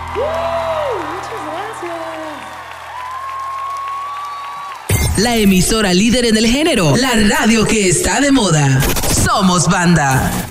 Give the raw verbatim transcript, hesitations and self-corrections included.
Muchas gracias. La emisora líder en el género, la radio que está de moda. Somos Banda.